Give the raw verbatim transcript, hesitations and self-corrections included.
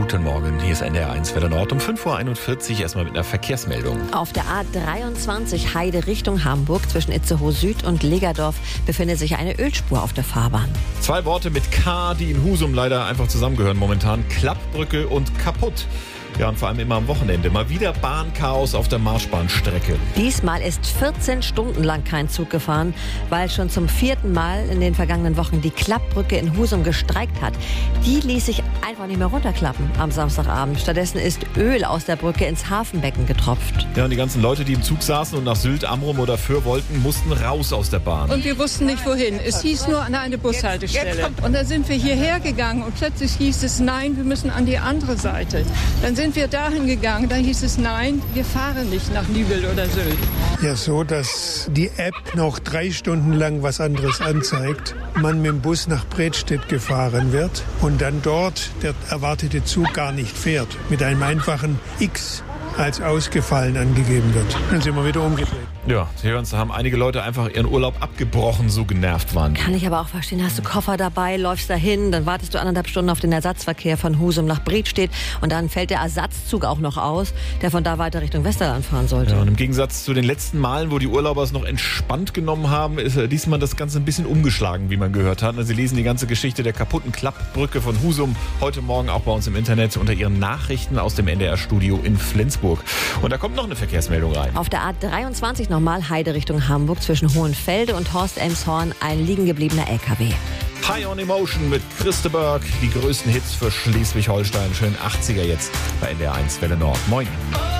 Guten Morgen, hier ist N D R eins Welle Nord um fünf Uhr einundvierzig. Erstmal mit einer Verkehrsmeldung. Auf der A dreiundzwanzig Heide Richtung Hamburg zwischen Itzehoe Süd und Legerdorf befindet sich eine Ölspur auf der Fahrbahn. Zwei Worte mit K, die in Husum leider einfach zusammengehören momentan. Klappbrücke und kaputt. Ja, und vor allem immer am Wochenende. Mal wieder Bahnchaos auf der Marschbahnstrecke. Diesmal ist vierzehn Stunden lang kein Zug gefahren, weil schon zum vierten Mal in den vergangenen Wochen die Klappbrücke in Husum gestreikt hat. Die ließ sich einfach nicht mehr runterklappen am Samstagabend. Stattdessen ist Öl aus der Brücke ins Hafenbecken getropft. Ja, und die ganzen Leute, die im Zug saßen und nach Sylt, Amrum oder Föhr wollten, mussten raus aus der Bahn. Und wir wussten nicht wohin. Es hieß nur an eine Bushaltestelle. Und dann sind wir hierher gegangen und plötzlich hieß es, nein, wir müssen an die andere Seite. Dann sind wir dahin gegangen, da hieß es, nein, wir fahren nicht nach Nübel oder Sylt. Ja, so, dass die App noch drei Stunden lang was anderes anzeigt, man mit dem Bus nach Bredstedt gefahren wird und dann dort der erwartete Zug gar nicht fährt, mit einem einfachen X als ausgefallen angegeben wird. Dann sind wir wieder umgedreht. Ja, hier hören, haben einige Leute einfach ihren Urlaub abgebrochen, so genervt waren die. Kann ich aber auch verstehen. Hast du Koffer dabei, läufst dahin, dann wartest du anderthalb Stunden auf den Ersatzverkehr von Husum nach Bredstedt und dann fällt der Ersatzzug auch noch aus, der von da weiter Richtung Westerland fahren sollte. Ja, und im Gegensatz zu den letzten Malen, wo die Urlauber es noch entspannt genommen haben, ist diesmal das Ganze ein bisschen umgeschlagen, wie man gehört hat. Sie lesen die ganze Geschichte der kaputten Klappbrücke von Husum heute Morgen auch bei uns im Internet unter ihren Nachrichten aus dem N D R-Studio in Flensburg. Und da kommt noch eine Verkehrsmeldung rein. Auf der A dreiundzwanzig nochmal Heide Richtung Hamburg zwischen Hohenfelde und Horst-Elmshorn ein liegen gebliebener L K W. High on Emotion mit Christe Berg. Die größten Hits für Schleswig-Holstein. Schön achtziger jetzt bei N D R eins Welle Nord. Moin.